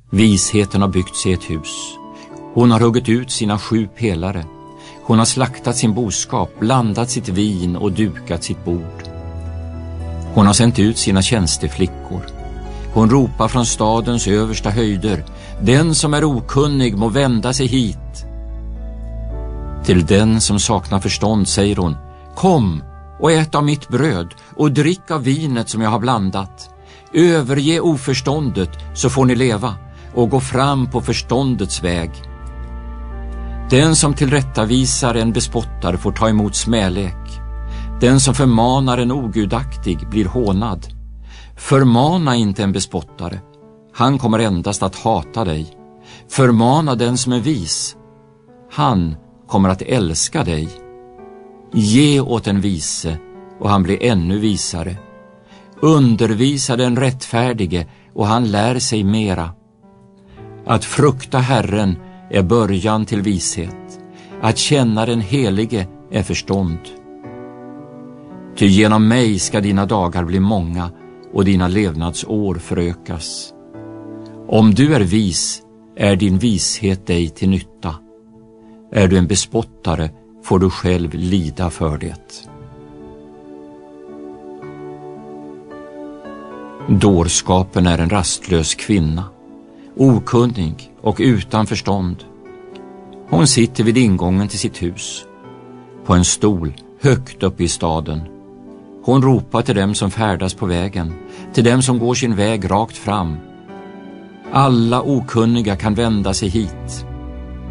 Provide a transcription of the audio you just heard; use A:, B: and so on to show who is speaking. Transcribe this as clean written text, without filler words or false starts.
A: Visheten har byggt sig ett hus. Hon har huggit ut sina 7 pelare. Hon har slaktat sin boskap, blandat sitt vin och dukat sitt bord. Hon har sänt ut sina tjänsteflickor. Hon ropar från stadens översta höjder: den som är okunnig må vända sig hit. Till den som saknar förstånd säger hon: kom och ät av mitt bröd och drick av vinet som jag har blandat. Överge oförståndet så får ni leva och gå fram på förståndets väg. Den som tillrättavisar en bespottare får ta emot smälek. Den som förmanar en ogudaktig blir hånad. Förmana inte en bespottare, han kommer endast att hata dig. Förmana den som är vis, han kommer att älska dig. Ge åt en vise och han blir ännu visare. Undervisa den rättfärdige och han lär sig mera. Att frukta Herren är början till vishet. Att känna den helige är förstånd. Ty genom mig ska dina dagar bli många och dina levnadsår förökas. Om du är vis är din vishet dig till nytta. Är du en bespottare får du själv lida för det. Dårskapen är en rastlös kvinna, okunnig och utan förstånd. Hon sitter vid ingången till sitt hus, på en stol högt upp i staden. Hon ropar till dem som färdas på vägen, till dem som går sin väg rakt fram. Alla okunniga kan vända sig hit.